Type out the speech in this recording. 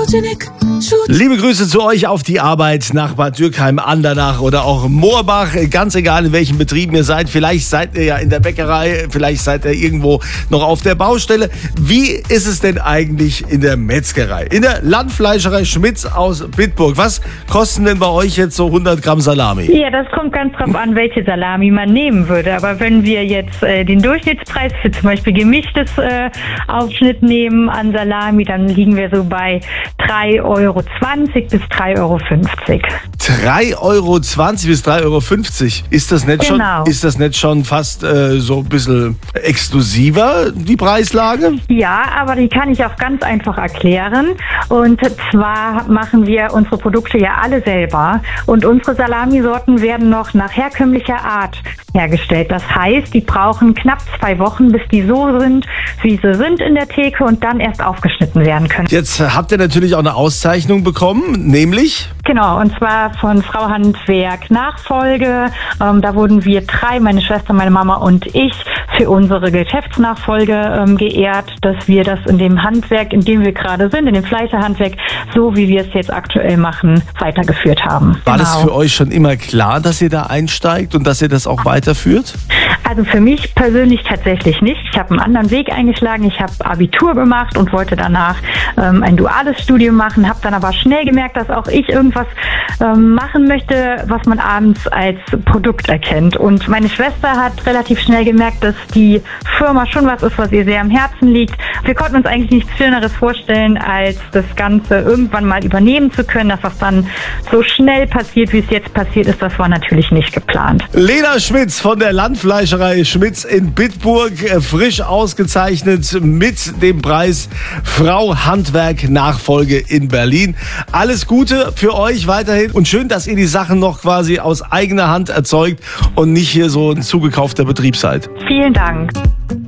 Liebe Grüße zu euch auf die Arbeit nach Bad Dürkheim, Andernach oder auch Moorbach. Ganz egal, in welchem Betrieb ihr seid. Vielleicht seid ihr ja in der Bäckerei, vielleicht seid ihr irgendwo noch auf der Baustelle. Wie ist es denn eigentlich in der Metzgerei? In der Landfleischerei Schmitz aus Bitburg. Was kosten denn bei euch jetzt so 100 Gramm Salami? Ja, das kommt ganz drauf an, welche Salami man nehmen würde. Aber wenn wir jetzt den Durchschnittspreis für zum Beispiel gemischtes Aufschnitt nehmen an Salami, dann liegen wir so bei 3,20 Euro bis 3,50 Euro. 3,20 Euro bis 3,50 Euro. Ist das nicht Genau. ist das nicht schon fast so ein bisschen exklusiver, die Preislage? Ja, aber die kann ich auch ganz einfach erklären. Und zwar machen wir unsere Produkte ja alle selber. Und unsere Salamisorten werden noch nach herkömmlicher Art hergestellt. Das heißt, die brauchen knapp 2 Wochen, bis die so sind, wie sie sind in der Theke und dann erst aufgeschnitten werden können. Jetzt habt ihr natürlich auch eine Auszeichnung bekommen, nämlich? Genau, und zwar von Frau Handwerk Nachfolge. Da wurden wir 3, meine Schwester, meine Mama und ich, für unsere Geschäftsnachfolge geehrt, dass wir das in dem Handwerk, in dem wir gerade sind, in dem Fleischerhandwerk, so wie wir es jetzt aktuell machen, weitergeführt haben. War das für euch schon immer klar, dass ihr da einsteigt und dass ihr das auch weiterführt? Also für mich persönlich tatsächlich nicht. Ich habe einen anderen Weg eingeschlagen. Ich habe Abitur gemacht und wollte danach ein duales Studium machen, habe dann aber schnell gemerkt, dass auch ich irgendwas machen möchte, was man abends als Produkt erkennt. Und meine Schwester hat relativ schnell gemerkt, dass die Firma schon was ist, was ihr sehr am Herzen liegt. Wir konnten uns eigentlich nichts Schöneres vorstellen, als das Ganze irgendwann mal übernehmen zu können. Dass was dann so schnell passiert, wie es jetzt passiert ist, das war natürlich nicht geplant. Lena Schmitz von der Landfleischerei Schmitz in Bitburg, frisch ausgezeichnet mit dem Preis Frau Handwerk Nachfolge in Berlin. Alles Gute für euch weiterhin und schön, dass ihr die Sachen noch quasi aus eigener Hand erzeugt und nicht hier so ein zugekaufter Betrieb seid. Vielen Dank.